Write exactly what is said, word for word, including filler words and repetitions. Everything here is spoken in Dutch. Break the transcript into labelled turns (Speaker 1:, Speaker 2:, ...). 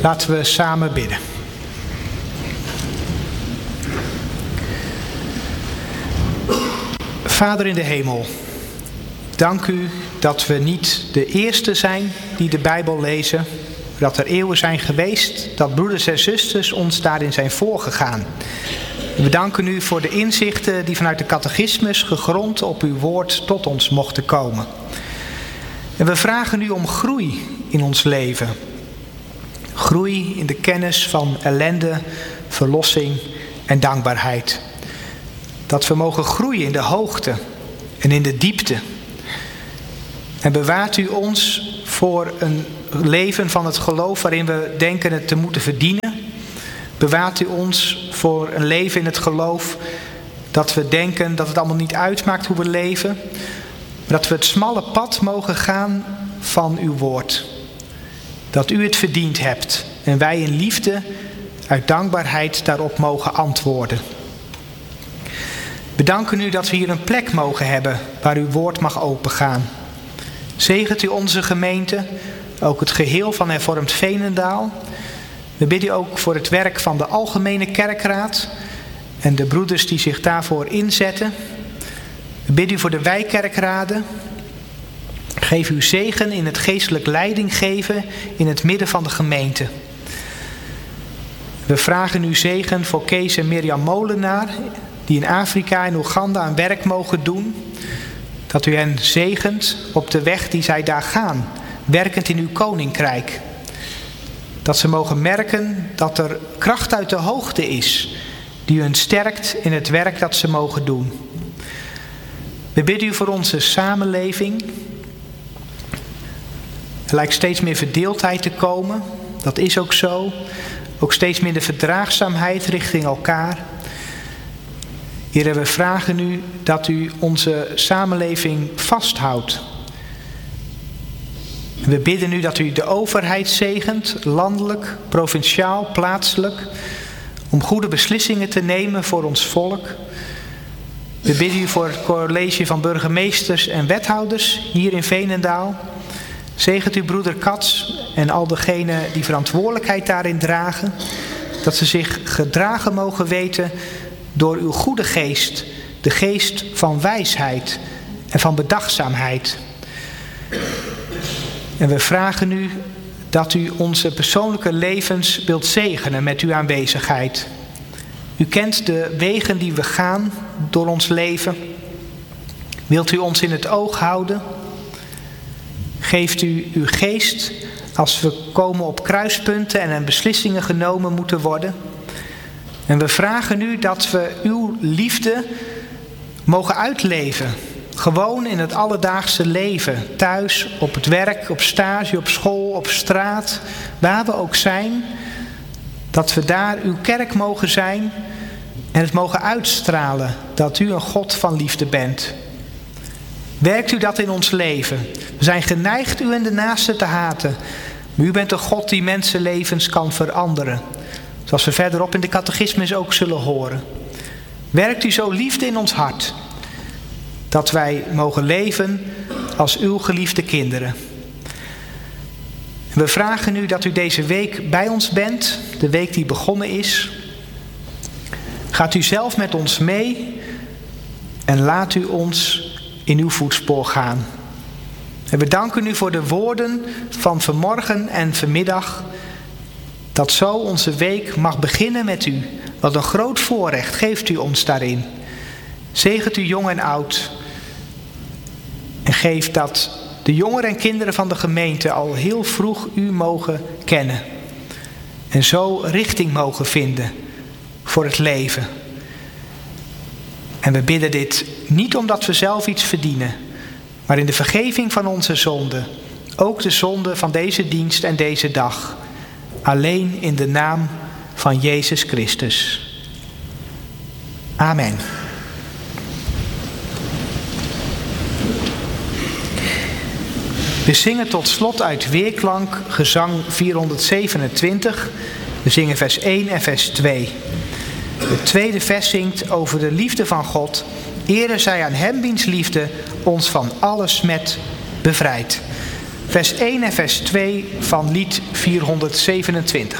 Speaker 1: Laten we samen bidden. Vader in de hemel, dank u dat we niet de eerste zijn die de Bijbel lezen. Dat er eeuwen zijn geweest, dat broeders en zusters ons daarin zijn voorgegaan. We danken u voor de inzichten die vanuit de catechismus gegrond op uw woord tot ons mochten komen. En we vragen u om groei in ons leven. Groei in de kennis van ellende, verlossing en dankbaarheid. Dat we mogen groeien in de hoogte en in de diepte. En bewaart u ons voor een leven van het geloof waarin we denken het te moeten verdienen. Bewaart u ons voor een leven in het geloof dat we denken dat het allemaal niet uitmaakt hoe we leven. Maar dat we het smalle pad mogen gaan van uw woord. Dat u het verdiend hebt en wij in liefde uit dankbaarheid daarop mogen antwoorden. We danken u dat we hier een plek mogen hebben waar uw woord mag opengaan. Zegent u onze gemeente, ook het geheel van Hervormd Veenendaal. We bidden u ook voor het werk van de Algemene Kerkraad en de broeders die zich daarvoor inzetten. We bidden u voor de wijkkerkraden. Geef uw zegen in het geestelijk leiding geven in het midden van de gemeente. We vragen uw zegen voor Kees en Mirjam Molenaar, die in Afrika en Oeganda aan werk mogen doen. Dat u hen zegent op de weg die zij daar gaan, werkend in uw koninkrijk. Dat ze mogen merken dat er kracht uit de hoogte is, die hun sterkt in het werk dat ze mogen doen. We bidden u voor onze samenleving. Er lijkt steeds meer verdeeldheid te komen. Dat is ook zo. Ook steeds minder verdraagzaamheid richting elkaar. Heer, we vragen u dat u onze samenleving vasthoudt. We bidden u dat u de overheid zegent, landelijk, provinciaal, plaatselijk, om goede beslissingen te nemen voor ons volk. We bidden u voor het college van burgemeesters en wethouders hier in Veenendaal. Zegent u broeder Kats en al degenen die verantwoordelijkheid daarin dragen, dat ze zich gedragen mogen weten door uw goede geest, de geest van wijsheid en van bedachtzaamheid. En we vragen u dat u onze persoonlijke levens wilt zegenen met uw aanwezigheid. U kent de wegen die we gaan door ons leven. Wilt u ons in het oog houden? Geeft u uw geest als we komen op kruispunten en er beslissingen genomen moeten worden. En we vragen u dat we uw liefde mogen uitleven. Gewoon in het alledaagse leven. Thuis, op het werk, op stage, op school, op straat. Waar we ook zijn. Dat we daar uw kerk mogen zijn. En het mogen uitstralen dat u een God van liefde bent. Werkt u dat in ons leven. We zijn geneigd u en de naaste te haten. Maar u bent een God die mensenlevens kan veranderen. Zoals we verderop in de catechismus ook zullen horen. Werkt u zo liefde in ons hart. Dat wij mogen leven als uw geliefde kinderen. We vragen u dat u deze week bij ons bent. De week die begonnen is. Gaat u zelf met ons mee. En laat u ons in uw voetspoor gaan. En we danken u voor de woorden van vanmorgen en vanmiddag. Dat zo onze week mag beginnen met u. Wat een groot voorrecht geeft u ons daarin. Zegent u jong en oud. En geef dat de jongeren en kinderen van de gemeente al heel vroeg u mogen kennen. En zo richting mogen vinden voor het leven. En we bidden dit niet omdat we zelf iets verdienen. Maar in de vergeving van onze zonden. Ook de zonde van deze dienst en deze dag. Alleen in de naam van Jezus Christus. Amen. We zingen tot slot uit Weerklank, gezang vierhonderdzevenentwintig. We zingen vers één en vers twee. Het tweede vers zingt over de liefde van God. Ere zij aan hem wiens liefde ons van alle smet bevrijdt. vers één en vers twee van lied vierhonderdzevenentwintig.